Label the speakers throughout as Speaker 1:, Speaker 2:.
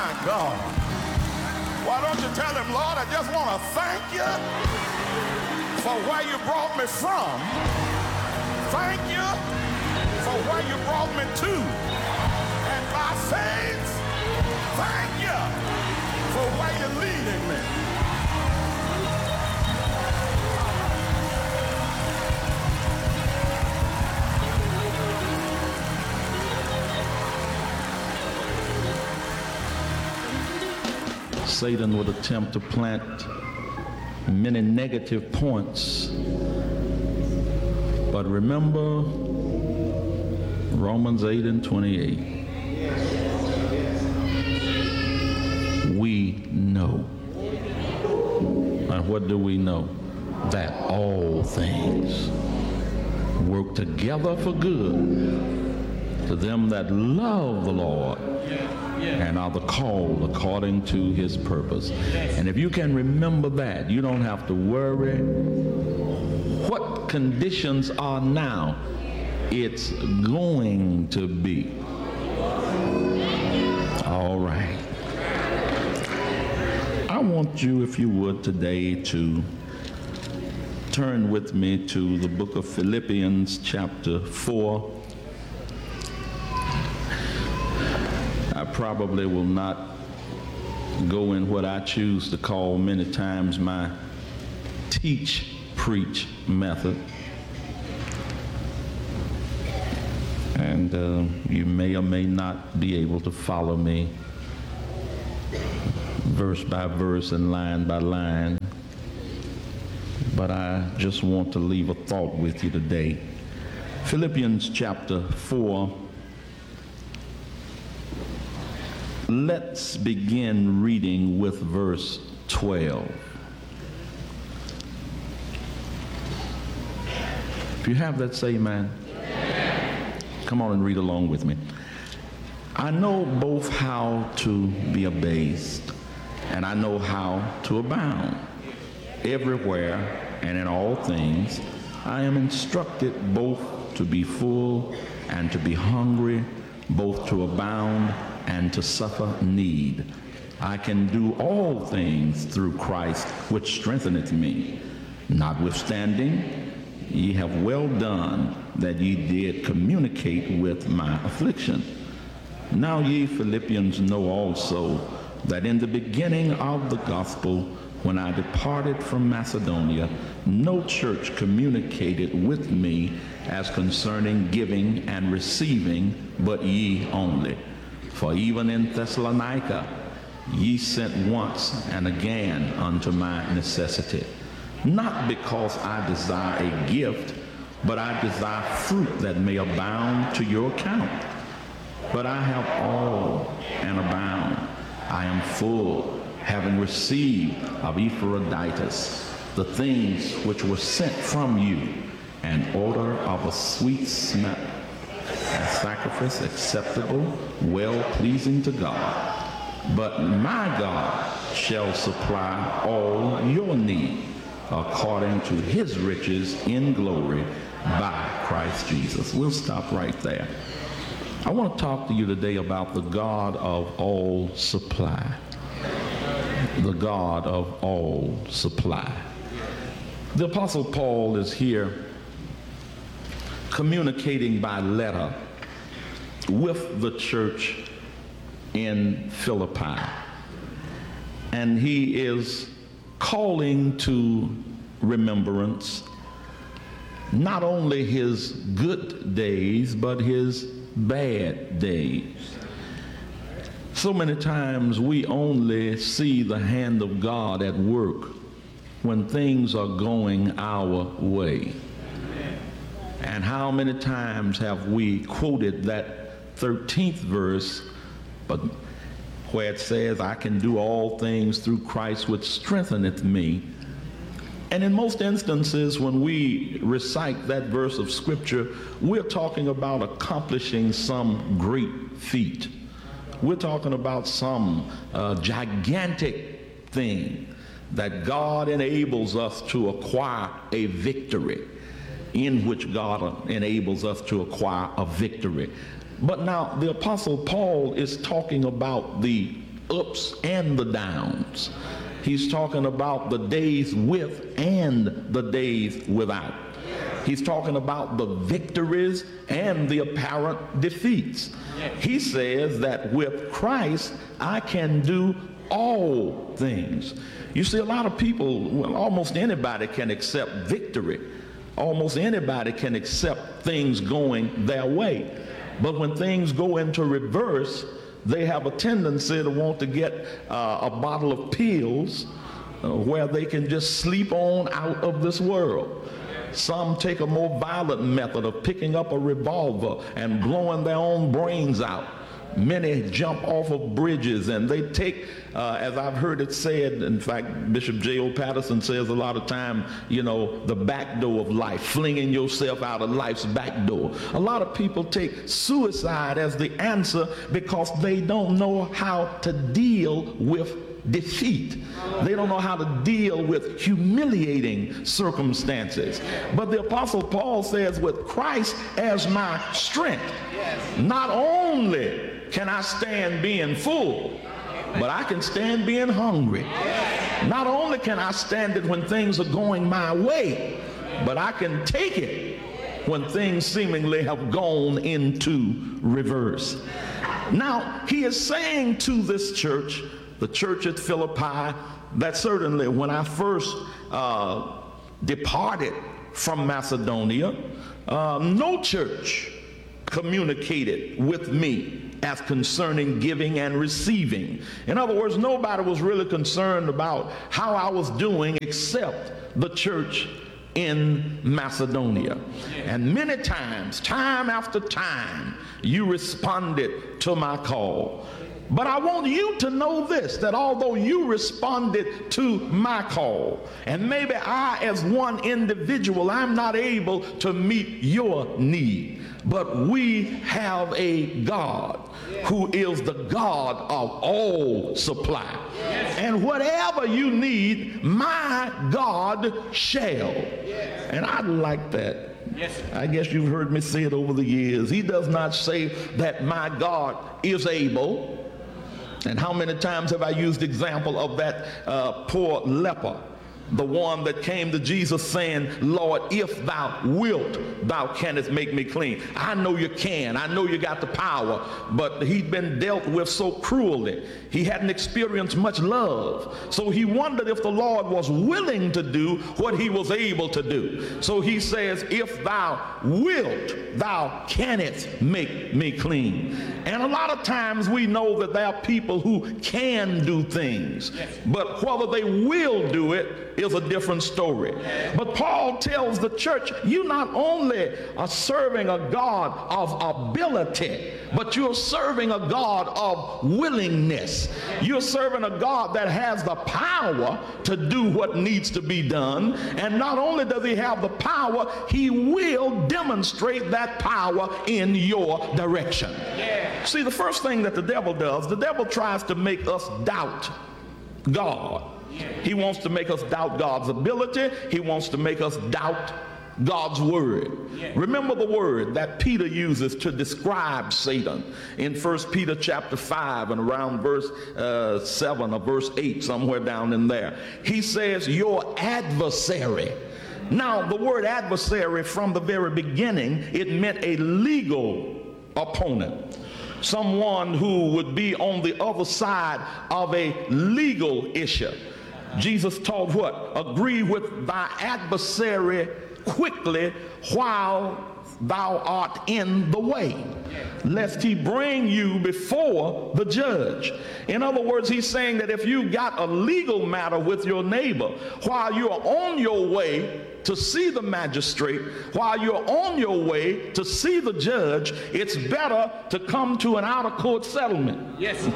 Speaker 1: My God. Why don't you tell him, Lord, I just want to thank you for where you brought me from. Thank you for where you brought me to. And by faith, thank you for where you're leading me.
Speaker 2: Satan would attempt to plant many negative points. But remember Romans 8:28. We know. And what do we know? That all things work together for good to them that love the Lord and are the called according to his purpose. And if you can remember that, you don't have to worry what conditions are now. It's going to be all right. I want you, if you would, today to turn with me to the book of Philippians chapter 4. I probably will not go in what I choose to call many times my teach-preach method. And you may or may not be able to follow me verse by verse and line by line. But I just want to leave a thought with you today. Philippians chapter 4. Let's begin reading with verse 12. If you have that, say amen. Come on and read along with me. I know both how to be abased, and I know how to abound. Everywhere and in all things, I am instructed both to be full and to be hungry, both to abound and to suffer need. I can do all things through Christ, which strengtheneth me. Notwithstanding, ye have well done that ye did communicate with my affliction. Now ye Philippians know also that in the beginning of the gospel, when I departed from Macedonia, no church communicated with me as concerning giving and receiving, but ye only. For even in Thessalonica, ye sent once and again unto my necessity. Not because I desire a gift, but I desire fruit that may abound to your account. But I have all and abound. I am full, having received of Epaphroditus the things which were sent from you, an odor of a sweet smell, a sacrifice acceptable, well-pleasing to God. But my God shall supply all your need according to his riches in glory by Christ Jesus. We'll stop right there. I want to talk to you today about the God of all supply. The God of all supply. The Apostle Paul is here communicating by letter with the church in Philippi. And he is calling to remembrance not only his good days, but his bad days. So many times we only see the hand of God at work when things are going our way. And how many times have we quoted that 13th verse, but where it says, I can do all things through Christ which strengtheneth me. And in most instances, when we recite that verse of scripture, we're talking about accomplishing some great feat. We're talking about some gigantic thing that God enables us to acquire a victory, in which God enables us to acquire a victory. But now the Apostle Paul is talking about the ups and the downs. He's talking about the days with and the days without. He's talking about the victories and the apparent defeats. He says that with Christ, I can do all things. You see, a lot of people, well, almost anybody can accept victory. Almost anybody can accept things going their way. But when things go into reverse, they have a tendency to want to get a bottle of pills where they can just sleep on out of this world. Some take a more violent method of picking up a revolver and blowing their own brains out. Many jump off of bridges, and they take, as I've heard it said, in fact, Bishop J.O. Patterson says a lot of time, you know, the back door of life, flinging yourself out of life's back door. A lot of people take suicide as the answer because they don't know how to deal with defeat. They don't know how to deal with humiliating circumstances. But the Apostle Paul says, with Christ as my strength, not only can I stand being full, but I can stand being hungry. Not only can I stand it when things are going my way, but I can take it when things seemingly have gone into reverse. Now, he is saying to this church, the church at Philippi, that certainly when I first departed from Macedonia, no church communicated with me as concerning giving and receiving. In other words, nobody was really concerned about how I was doing except the church in Macedonia. And many times, time after time, you responded to my call. But I want you to know this, that although you responded to my call, and maybe I as one individual, I'm not able to meet your need, but we have a God who is the God of all supply. And whatever you need, my God shall. And I like that. I guess you've heard me say it over the years. He does not say that my God is able. And how many times have I used the example of that poor leper, the one that came to Jesus saying, Lord, if thou wilt, thou canst make me clean. I know you can. I know you got the power. But he'd been dealt with so cruelly. He hadn't experienced much love. So he wondered if the Lord was willing to do what he was able to do. So he says, if thou wilt, thou canst make me clean. And a lot of times we know that there are people who can do things. But whether they will do it is a different story. But Paul tells the church, you not only are serving a God of ability, but you're serving a God of willingness. You're serving a God that has the power to do what needs to be done. And not only does he have the power, he will demonstrate that power in your direction. See, the first thing that the devil does, the devil tries to make us doubt God. He wants to make us doubt God's ability. He wants to make us doubt God's word. Remember the word that Peter uses to describe Satan in 1 Peter chapter 5 and around verse 7 or verse 8, somewhere down in there. He says, your adversary. Now, the word adversary from the very beginning, it meant a legal opponent. Someone who would be on the other side of a legal issue. Jesus taught what? Agree with thy adversary quickly while thou art in the way, lest he bring you before the judge. In other words, he's saying that if you got a legal matter with your neighbor, while you're on your way to see the magistrate, while you're on your way to see the judge, it's better to come to an out-of-court settlement. Yes.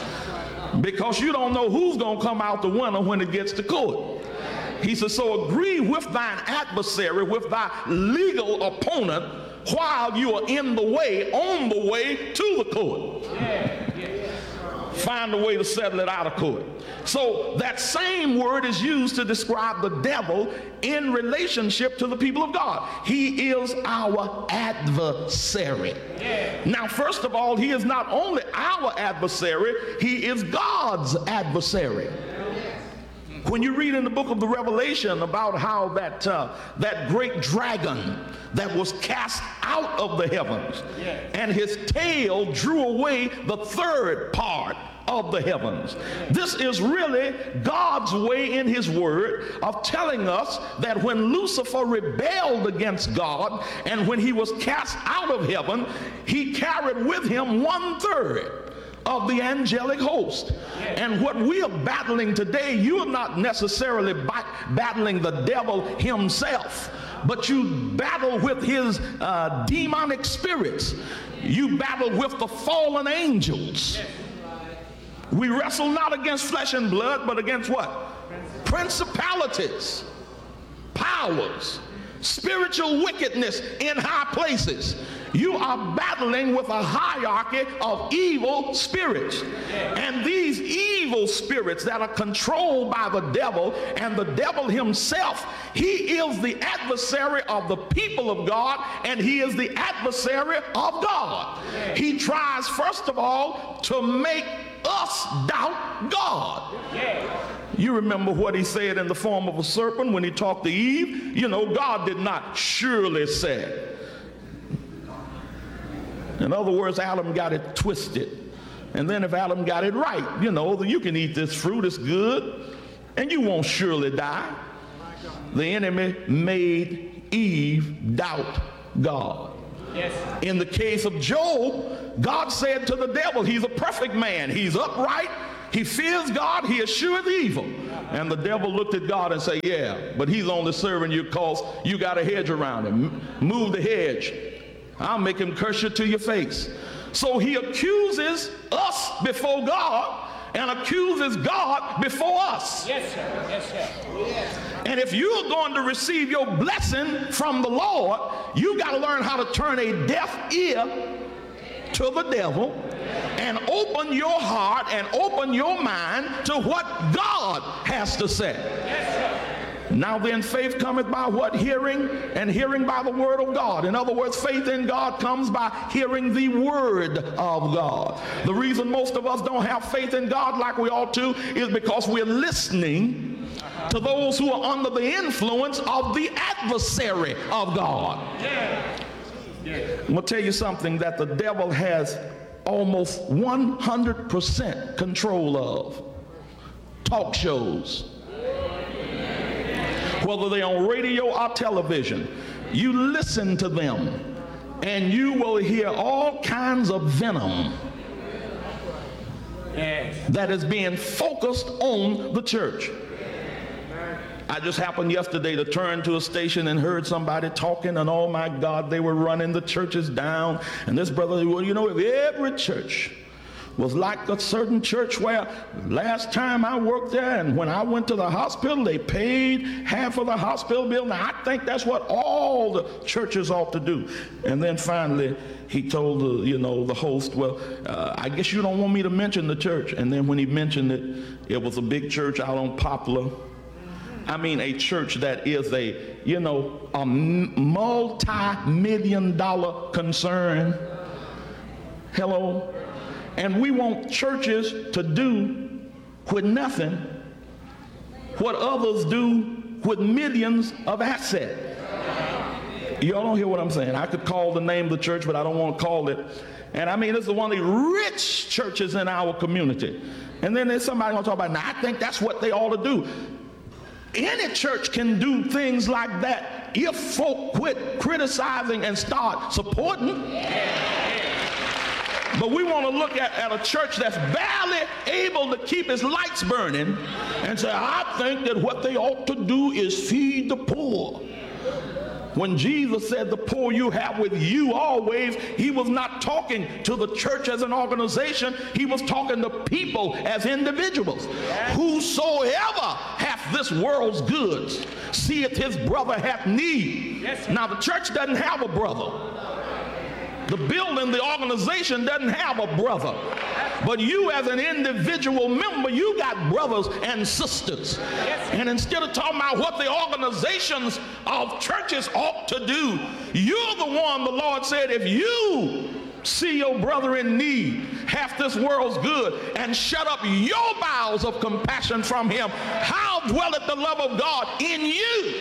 Speaker 2: Because you don't know who's going to come out the winner when it gets to court. He says, so agree with thine adversary, with thy legal opponent, while you are in the way, on the way to the court. find a way to settle it out of court. So that same word is used to describe the devil in relationship to the people of God. He is our adversary. Now, first of all, he is not only our adversary, he is God's adversary. When you read in the book of the Revelation about how that great dragon that was cast out of the heavens, and his tail drew away the third part of the heavens. This is really God's way in his word of telling us that when Lucifer rebelled against God and when he was cast out of heaven, he carried with him 1/3 of the angelic host. And what we are battling today, you are not necessarily battling the devil himself, but you battle with his demonic spirits. You battle with the fallen angels. We wrestle not against flesh and blood, but against what? Principalities, powers, spiritual wickedness in high places. You are battling with a hierarchy of evil spirits. And these evil spirits that are controlled by the devil, and the devil himself, he is the adversary of the people of God, and he is the adversary of God. He tries, first of all, to make us doubt God. You remember what he said in the form of a serpent when he talked to Eve? You know, God did not surely say. In other words, Adam got it twisted. And then if Adam got it right, you know, you can eat this fruit, it's good, and you won't surely die. The enemy made Eve doubt God. Yes. In the case of Job, God said to the devil, he's a perfect man, he's upright, he fears God, he escheweth evil. And the devil looked at God and said, yeah, but he's only serving you because you got a hedge around him. Move the hedge. I'll make him curse you to your face. So he accuses us before God and accuses God before us. Yes, sir. Yes, sir. And if you're going to receive your blessing from the Lord, you got to learn how to turn a deaf ear to the devil and open your heart and open your mind to what God has to say. Yes, sir. Now then, faith cometh by what? Hearing, and hearing by the word of God. In other words, faith in God comes by hearing the word of God. The reason most of us don't have faith in God like we ought to is because we're listening to those who are under the influence of the adversary of God. I'm going to tell you something that the devil has almost 100% control of. Talk shows. Whether they're on radio or television, you listen to them and you will hear all kinds of venom that is being focused on the church. I just happened yesterday to turn to a station and heard somebody talking, and oh my God, they were running the churches down. And this brother, well, you know, if every church was like a certain church where last time I worked there and when I went to the hospital, they paid half of the hospital bill. Now, I think that's what all the churches ought to do. And then finally, he told the host, well, I guess you don't want me to mention the church. And then when he mentioned it, it was a big church out on Poplar. I mean, a church that is a multi-million-dollar concern. Hello? And we want churches to do with nothing what others do with millions of assets. Y'all don't hear what I'm saying. I could call the name of the church, but I don't want to call it. And I mean, this is one of the rich churches in our community. And then there's somebody going to talk about, now I think that's what they ought to do. Any church can do things like that if folk quit criticizing and start supporting. But we want to look at a church that's barely able to keep its lights burning and say, I think that what they ought to do is feed the poor. When Jesus said the poor you have with you always, he was not talking to the church as an organization. He was talking to people as individuals. Whosoever hath this world's goods, seeth his brother hath need. Now the church doesn't have a brother. The building, the organization doesn't have a brother. But you as an individual member, you got brothers and sisters. And instead of talking about what the organizations of churches ought to do, you're the one, the Lord said, if you see your brother in need, half this world's good, and shut up your bowels of compassion from him, how dwelleth the love of God in you?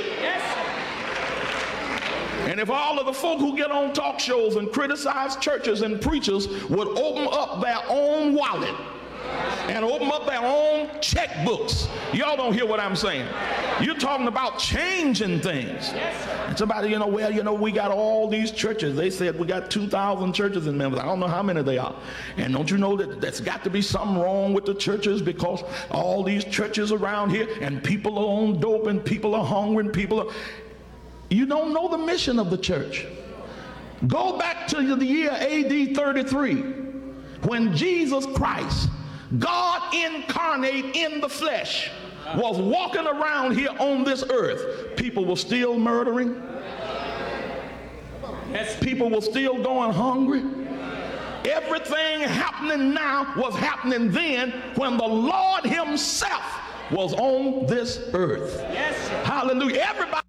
Speaker 2: And if all of the folk who get on talk shows and criticize churches and preachers would open up their own wallet and open up their own checkbooks, y'all don't hear what I'm saying. You're talking about changing things. And somebody, well, we got all these churches. They said we got 2,000 churches in Memphis. I don't know how many they are. And don't you know that there's got to be something wrong with the churches, because all these churches around here, and people are on dope, and people are hungry, and people are... You don't know the mission of the church. Go back to the year AD 33, when Jesus Christ, God incarnate in the flesh, was walking around here on this earth. People were still murdering. People were still going hungry. Everything happening now was happening then, when the Lord himself was on this earth. Hallelujah. Everybody